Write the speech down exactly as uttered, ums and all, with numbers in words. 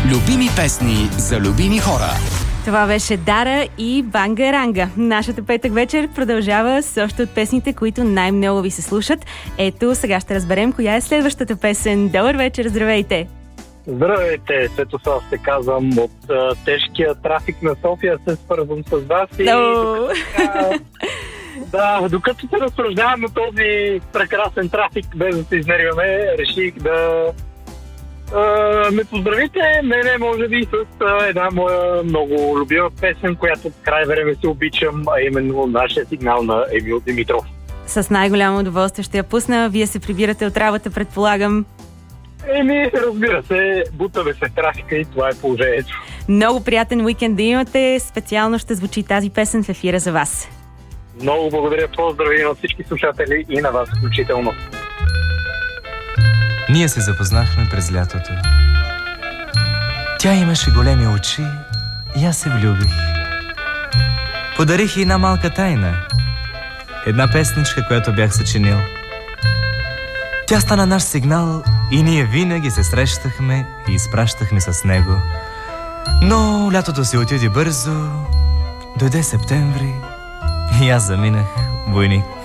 Любими песни за любими хора. Това беше Дара и Бангаранга. Нашата петък вечер продължава с още от песните, които най-много ви се слушат. Ето, сега ще разберем коя е следващата песен. Добър вечер, здравейте! Здравейте, Светослав се казвам. От а, тежкия трафик на София се свързвам с вас и No. докато, да, докато се разсъждавам на този прекрасен трафик, без да се изнервяме, реших да а, ме поздравите, мене може би с а, една моя много любима песен, която в край време се обичам, а именно нашия сигнал на Емил Димитров. С най-голямо удоволствие ще я пусна. Вие се прибирате от работа, предполагам. Еми, разбира се, бутаме се в трафика и това е положението. Много приятен уикенд да имате. Специално ще звучи тази песен в ефира за вас. Много благодаря, поздрави на всички слушатели и на вас включително. Ние се запознахме през лятото. Тя имаше големи очи и аз се влюбих. Подарих й една малка тайна. Една песничка, която бях съчинил. Тя стана наш сигнал и ние винаги се срещахме и изпращахме с него. Но лятото си отиде бързо, дойде септември и аз заминах войник.